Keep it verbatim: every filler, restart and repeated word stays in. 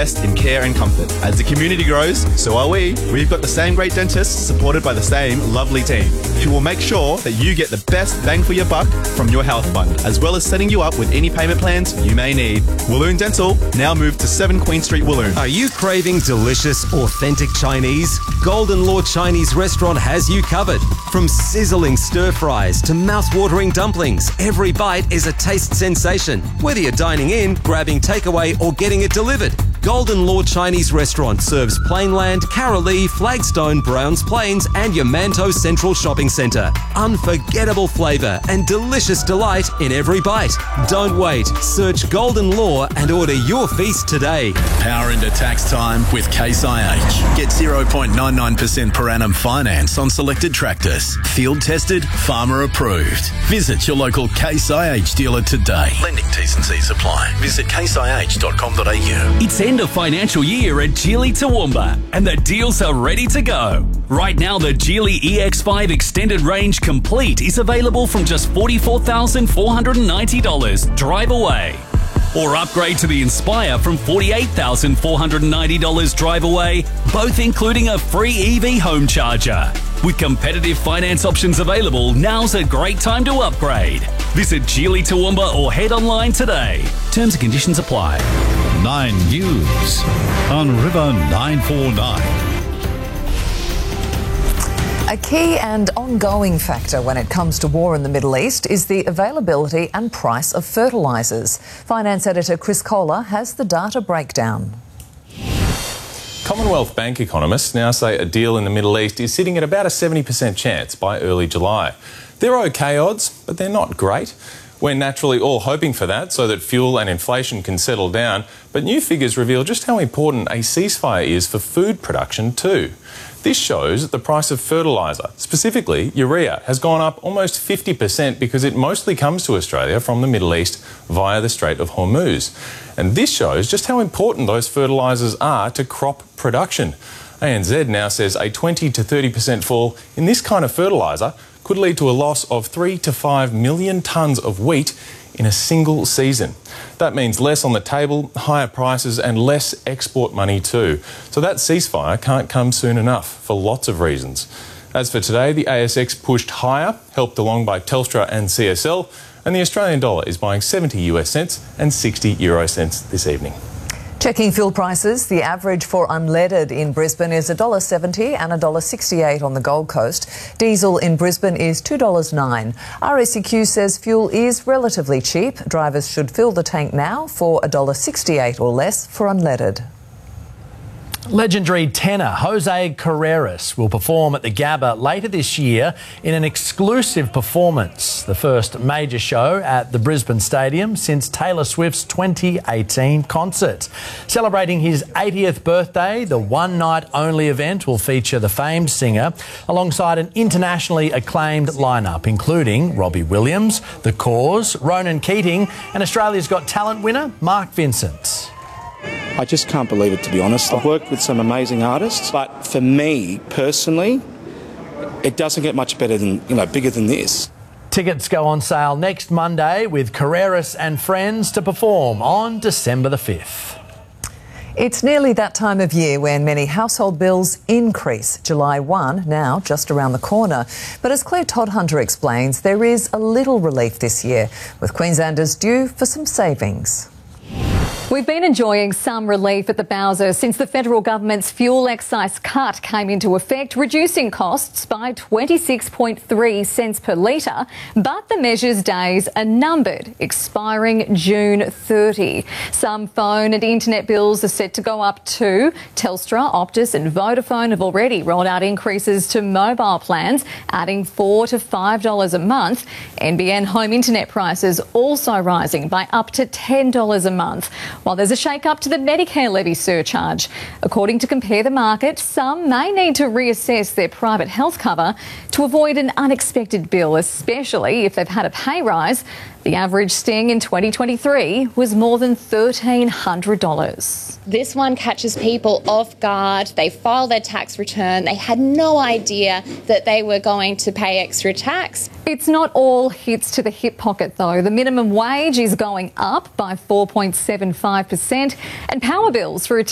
invest in care and comfort. As the community grows, so are we. We've got the same great dentists supported by the same lovely team who will make sure that you get the best bang for your buck from your health fund, as well as setting you up with any payment plans you may need. Walloon Dental, now moved to seven Queen Street, Walloon. Are you craving delicious, authentic Chinese? Golden Law Chinese Restaurant has you covered. From sizzling stir fries to mouth-watering dumplings, every bite is a taste sensation. Whether you're dining in, grabbing takeaway or getting it delivered, Golden Law Chinese Restaurant serves Plainland, Carolee, Flagstone, Browns Plains and Yamanto Central Shopping Centre. Unforgettable flavour and delicious delight in every bite. Don't wait. Search Golden Law and order your feast today. Power into tax time with Case I H. Get zero point nine nine percent per annum finance on selected tractors. Field tested, farmer approved. Visit your local Case I H dealer today. Lending T's and C's apply. Visit case I h dot com dot a u. It's end of financial year at Geely Toowoomba and the deals are ready to go. Right now, the Geely E X five Extended Range Complete is available from just forty-four thousand four hundred ninety dollars. Drive away. Or upgrade to the Inspire from forty-eight thousand four hundred ninety dollars. Drive away, both including a free E V home charger. With competitive finance options available, now's a great time to upgrade. Visit Geely Toowoomba or head online today. Terms and conditions apply. Nine News on River nine forty-nine. A key and ongoing factor when it comes to war in the Middle East is the availability and price of fertilisers. Finance editor Chris Kohler has the data breakdown. Commonwealth Bank economists now say a deal in the Middle East is sitting at about a seventy percent chance by early July. They're okay odds, but they're not great. We're naturally all hoping for that so that fuel and inflation can settle down, but new figures reveal just how important a ceasefire is for food production too. This shows that the price of fertiliser, specifically urea, has gone up almost fifty percent because it mostly comes to Australia from the Middle East via the Strait of Hormuz. And this shows just how important those fertilisers are to crop production. A N Z now says a twenty to thirty percent fall in this kind of fertiliser could lead to a loss of three to five million tonnes of wheat in a single season. That means less on the table, higher prices and less export money too. So that ceasefire can't come soon enough for lots of reasons. As for today, the A S X pushed higher, helped along by Telstra and C S L, and the Australian dollar is buying seventy US cents and sixty euro cents this evening. Checking fuel prices, the average for unleaded in Brisbane is one dollar seventy and one dollar sixty-eight on the Gold Coast. Diesel in Brisbane is two dollars nine. R A C Q says fuel is relatively cheap. Drivers should fill the tank now for one dollar sixty-eight or less for unleaded. Legendary tenor Jose Carreras will perform at the Gabba later this year in an exclusive performance, the first major show at the Brisbane Stadium since Taylor Swift's twenty eighteen concert. Celebrating his eightieth birthday, the one-night-only event will feature the famed singer alongside an internationally acclaimed lineup, including Robbie Williams, The Cause, Ronan Keating and Australia's Got Talent winner Mark Vincent. I just can't believe it, to be honest. I've worked with some amazing artists, but for me personally, it doesn't get much better than, you know, bigger than this. Tickets go on sale next Monday with Carreras and friends to perform on December the fifth. It's nearly that time of year when many household bills increase. July first now just around the corner. But as Claire Todd-Hunter explains, there is a little relief this year, with Queenslanders due for some savings. We've been enjoying some relief at the Bowser since the federal government's fuel excise cut came into effect, reducing costs by twenty-six point three cents per litre. But the measure's days are numbered, expiring June thirtieth. Some phone and internet bills are set to go up too. Telstra, Optus and Vodafone have already rolled out increases to mobile plans, adding four to five dollars a month. N B N home internet prices also rising by up to ten dollars a month. While there's a shake-up to the Medicare levy surcharge. According to Compare the Market, some may need to reassess their private health cover to avoid an unexpected bill, especially if they've had a pay rise. The average sting in twenty twenty-three was more than one thousand three hundred dollars. This one catches people off guard. They file their tax return. They had no idea that they were going to pay extra tax. It's not all hits to the hip pocket, though. The minimum wage is going up by four point seven five percent and power bills for a